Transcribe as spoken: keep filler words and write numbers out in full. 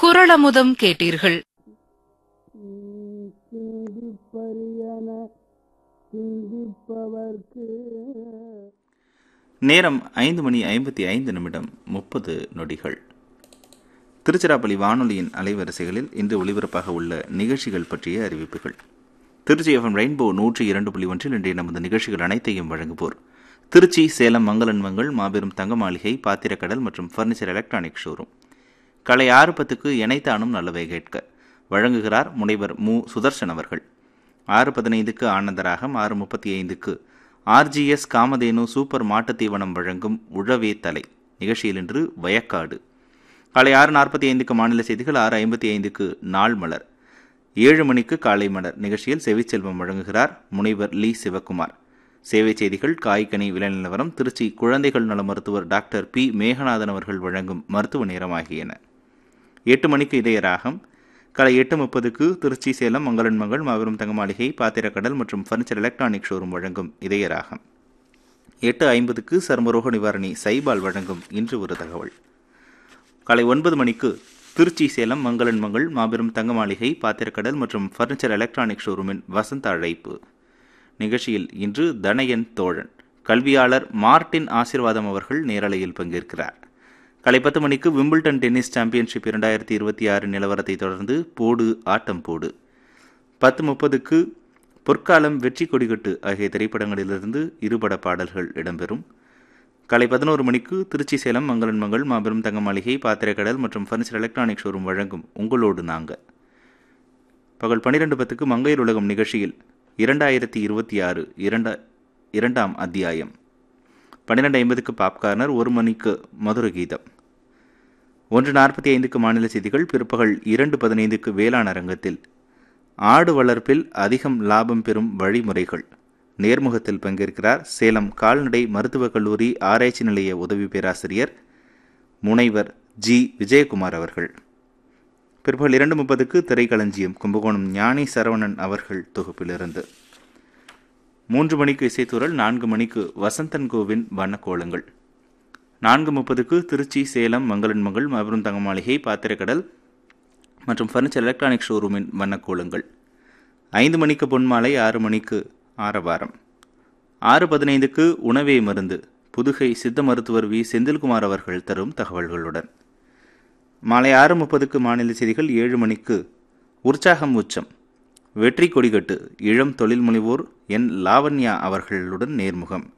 குறளமுதம் கேட்டீர்கள். நேரம் ஐந்து மணி ஐம்பத்தி ஐந்து நிமிடம் முப்பது நொடிகள். திருச்சிராப்பள்ளி வானொலியின் அலைவரிசைகளில் இன்று ஒலிபரப்பாக உள்ள நிகழ்ச்சிகள் பற்றிய அறிவிப்புகள். திருச்சி எஃப்எம் ரெயின்போ நூற்றி இரண்டு புள்ளி ஒன்றில் இன்றைய நமது நிகழ்ச்சிகள் அனைத்தையும் வழங்குவோர் திருச்சி சேலம் மங்களன்மங்கள் மாபெரும் தங்க மாளிகை பாத்திரக்கடல் மற்றும் பர்னிச்சர் எலக்ட்ரானிக் ஷோரூம். காலை ஆறு பத்துக்கு இணைத்தானும் நல்லவை கேட்க வழங்குகிறார் முனைவர் மு சுதர்சன் அவர்கள். ஆறு பதினைந்துக்கு ஆனந்தராகம், ஆறு முப்பத்தி ஐந்துக்கு ஆர்ஜிஎஸ் காமதேனு சூப்பர் மாட்டுத்தீவனம் வழங்கும் உழவே தலை நிகழ்ச்சியில் இன்று வயக்காடு. காலை ஆறு நாற்பத்தி ஐந்துக்கு மாநில செய்திகள், ஆறு ஐம்பத்தி ஐந்துக்கு நாள் மலர், ஏழு மணிக்கு காலை மலர் நிகழ்ச்சியில் செவிச்செல்வம் வழங்குகிறார் முனைவர் லீ சிவக்குமார். சேவை செய்திகள், காய்கனி விலை நிலவரம், திருச்சி குழந்தைகள் நல மருத்துவர் டாக்டர் பி மேகநாதன் அவர்கள் வழங்கும் மருத்துவ நேரம் ஆகியன. எட்டு மணிக்கு இதயராகம். காலை எட்டு முப்பதுக்கு திருச்சி சேலம் மங்களன்மங்கள் மாபெரும் தங்க மாளிகை பாத்திரக்கடல் மற்றும் பர்னிச்சர் எலக்ட்ரானிக் ஷோரூம் வழங்கும் இதயராகம். எட்டு ஐம்பதுக்கு சர்மரோக நிவாரணி சைபால் வழங்கும் இன்று ஒரு தகவல். காலை ஒன்பது மணிக்கு திருச்சி சேலம் மங்களன்மங்கள் மாபெரும் தங்க மாளிகை பாத்திரக்கடல் மற்றும் பர்னிச்சர் எலக்ட்ரானிக் ஷோரூமின் வசந்த அழைப்பு நிகழ்ச்சியில் இன்று தனயன் தோழன் கல்வியாளர் மார்டின் ஆசீர்வாதம் அவர்கள் நேரலையில் பங்கேற்கிறார். காலை பத்து மணிக்கு விம்பிள்டன் டென்னிஸ் சாம்பியன்ஷிப் இரண்டாயிரத்தி இருபத்தி ஆறு நிலவரத்தை தொடர்ந்து போடு ஆட்டம் போடு. பத்து முப்பதுக்கு பொற்காலம், வெற்றி கொடிகட்டு ஆகிய திரைப்படங்களிலிருந்து இருபட பாடல்கள் இடம்பெறும். காலை பதினோரு மணிக்கு திருச்சி சேலம் மங்களன்மங்கள் மாபெரும் தங்க மாளிகை பாத்திரக்கடல் மற்றும் பர்னிச்சர் எலக்ட்ரானிக் ஷோரூம் வழங்கும் உங்களோடு நாங்க. பகல் பன்னிரெண்டு பத்துக்கு மங்கையர் உலகம் நிகழ்ச்சியில் இரண்டாயிரத்தி இருபத்தி ஆறு இரண்டா இரண்டாம் அத்தியாயம். பன்னிரெண்டு ஐம்பதுக்கு பாப்கார்னர், ஒரு மணிக்கு மதுர கீதம், ஒன்று நாற்பத்தி ஐந்துக்கு மாநில செய்திகள். பிற்பகல் இரண்டு பதினைந்துக்கு வேளாண் அரங்கத்தில் ஆடு வளர்ப்பில் அதிகம் லாபம் பெறும் வழிமுறைகள் நேர்முகத்தில் பங்கேற்கிறார் சேலம் கால்நடை மருத்துவக் கல்லூரி ஆராய்ச்சி நிலைய உதவி பேராசிரியர் முனைவர் ஜி விஜயகுமார் அவர்கள். பிற்பகல் இரண்டு முப்பதுக்கு திரைக்களஞ்சியம் கும்பகோணம் ஞானி சரவணன் அவர்கள் தொகுப்பிலிருந்து. மூன்று மணிக்கு இசைத்தூரல், நான்கு மணிக்கு வசந்தன் கோவின் வண்ணக்கோலங்கள், நான்கு முப்பதுக்கு திருச்சி சேலம் மங்களன்மங்கள் மாபெரும் தங்க மாளிகை பாத்திரக்கடல் மற்றும் பர்னிச்சர் எலக்ட்ரானிக் ஷோரூமின் வண்ணக்கோலங்கள். ஐந்து மணிக்கு பொன்மாலை, ஆறு மணிக்கு ஆரவாரம், ஆறு பதினைந்துக்கு உணவே மருந்து புதுகை சித்த மருத்துவர் வி செந்தில்குமார் அவர்கள் தரும் தகவல்களுடன். மாலை ஆறு முப்பதுக்கு மாநில செய்திகள். ஏழு மணிக்கு உற்சாகம் உச்சம் வெற்றி கொடிகட்டு இளம் தொழில் முனைவோர் என் லாவண்யா அவர்களுடன் நேர்முகம்.